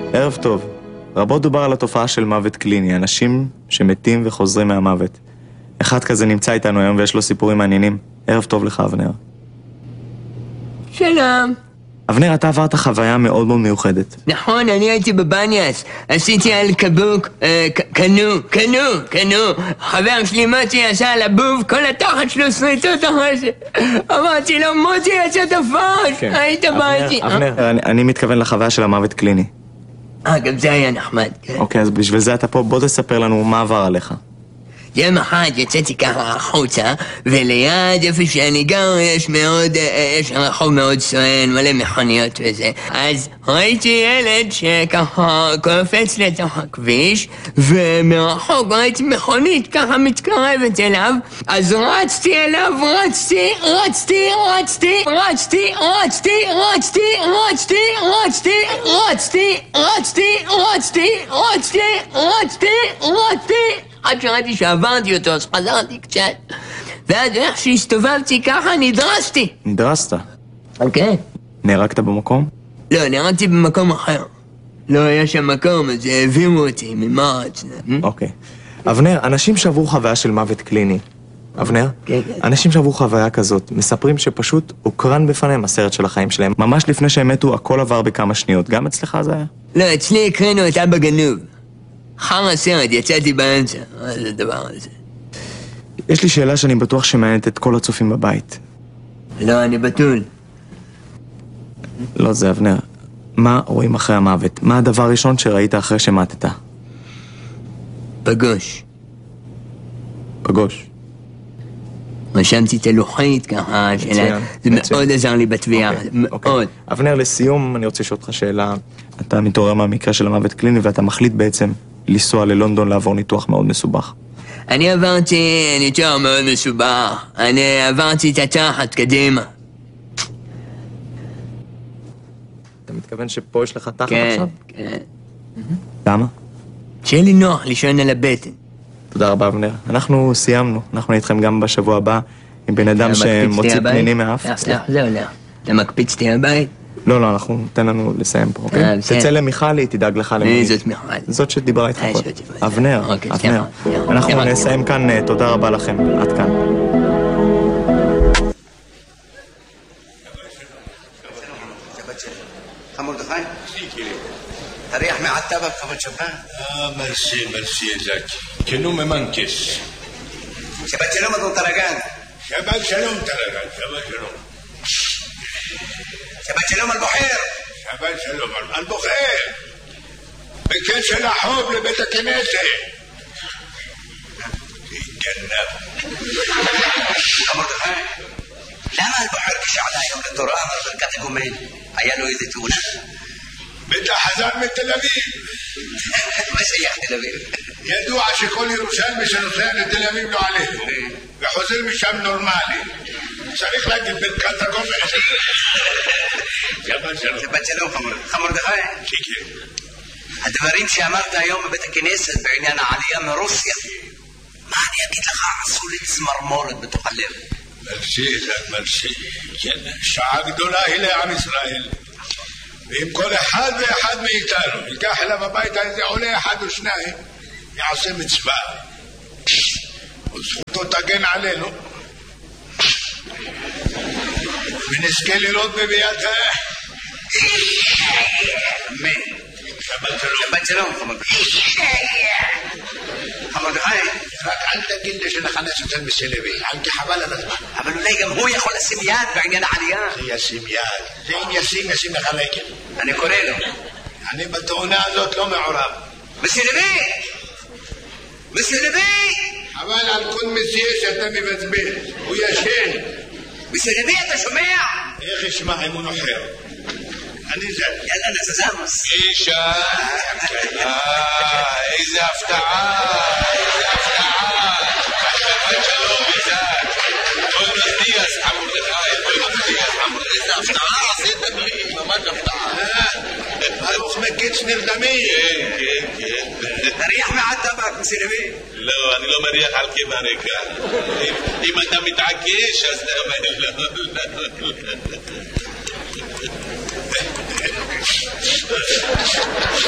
ערב טוב. רבות דובר על התופעה של מוות קליני, אנשים שמתים וחוזרים מהמוות. אחד כזה נמצא איתנו היום ויש לו סיפורים מעניינים. ערב טוב לך, אבנר. שלום. אבנר, אתה עברת חוויה מאוד מאוד מיוחדת. נכון, אני הייתי בבניאס, עשיתי על קבוק, קנו. חבר שלי מוטי עשה על הבוב, כל התחת שלו שריטות אחרי זה. אמרתי לו, מוטי יצא תפוש, היית באתי. אבנר, אני מתכוון לחוויה של המוות קליני. גם זה היה נחמד, כן. אוקיי, אז בשביל זה אתה פה, בוא תספר לנו מה עבר עליך. יום אחד יצאתי ככה החוצה, וליד איפה שאני גר יש רחוב מאוד סואן, מלא מכוניות וזה. אז ראיתי ילד שככה קופץ לתוך הכביש, ומרחוק ראיתי מכונית ככה מתקרבת אליו, אז רצתי אליו, עד שראיתי שעברתי אותו, אז חזרתי קצת. ואז איך שהסתובבתי ככה, נדרסתי. נדרסת? אוקיי. נהרגת במקום? לא, נהרגתי במקום אחר. לא היה שם מקום, אז העבירו אותי ממעץ. אוקיי. אבנר, אנשים שעברו חוויה של מוות קליני. אבנר? כן. אנשים שעברו חוויה כזאת, מספרים שפשוט הוקרן בפניהם הסרט של החיים שלהם. ממש לפני שהם מתו, הכל עבר בכמה שניות. גם אצלך זה היה? לא, אצלי הקרינו את אבא גנוב. אחר הסרט יצאתי באמצע, מה זה הדבר הזה? יש לי שאלה שאני בטוח שמעניינת את כל הצופים בבית. לא, אני בתול. לא זה, אבנר. מה רואים אחרי המוות? מה הדבר הראשון שראית אחרי שמתת? פגוש. פגוש. רשמתי את הלוחית ככה, זה מאוד עזר לי בתביעה, מאוד. אבנר, לסיום אני רוצה לשאול אותך שאלה. אתה מתעורר מהמקרה של המוות קליני ואתה מחליט בעצם לנסוע ללונדון לעבור ניתוח מאוד מסובך. אני עברתי ניתוח מאוד מסובך. אני עברתי את התחת קדימה. אתה מתכוון שפה יש לך תחת כן, עכשיו? כן. למה? שיהיה לי נוח לישון על הבטן. תודה רבה, אבנר. אנחנו סיימנו. אנחנו נתכם גם בשבוע הבא עם בן אדם שמוציא פנינים מאף. זהו, לא. אתה מקפיץ אותי הבית? לא, אנחנו נתן לנו לסיים פה, אוקיי? תצא למיכל, היא תדאג לך למינית. מי זאת מיכל? זאת שדיברה איתך פה. אבנר, אבנר. אנחנו נסיים כאן, תודה רבה לכם. עד כאן. مردخاي تريح مع التبك خبر شبان مرسي يا زكي كنو ممنكس شبات شلوم دون طرقان شباب شلوم طرقان شباب شلوم شبات شلوم البحير شباب شلوم البخير بكن شلحوب لبيت الكنيسة الجنة مردخاي لما البحر كشعلا يوم التراب بركتكم مين عيالو يزيتون بدها حزام من تل أبيب ما شيح تل أبيب يدوع شكل يروشال مش نصيان تل أبيب له عليه بحزل مشام نورمالي شريك لك البنت كاتكم شبات شلوم خمر دخاي كيكي الدمارين شامرت يوم بيت الكنيسة بعنيان عليا من روسيا ما أنا أكيد لك عصولة زمرمولة بتقلب مرسي شعب גדולה היא לעם ישראל ואם כל אחד ואחד מאיתנו ייקח אליו הביתה איזה עולה אחד או שניים יעשה מצווה וזכותו תגן עלינו ונזכה לראות בביאתה אמן שבת שלום חמוד חי רק אל תגיד לי שנחנש אצל מסלבי כי חבל על הזמן אבל אולי גם הוא יכול לשים יד בעניין העלייה זה ישים יד זה אם ישים לחלקת אני קורא לו אני בתאונה הזאת לא מעורב מסלבי אבל על כל מסיה שאתה מבזבז הוא ישן מסלבי אתה שומע? איך ישמע אם הוא נוחר אני זה יאללה נזזמוס אישה איזה הפתעה שבת שלום איזק בואי דיאס מרדכי איזה הפתעה עשית לי ממש הפתעה ברוך מקיץ נרדמי כן תריח מעט טבק מסלבי לא אני לא מריח על כברקה אם אתה מתעקש אז לא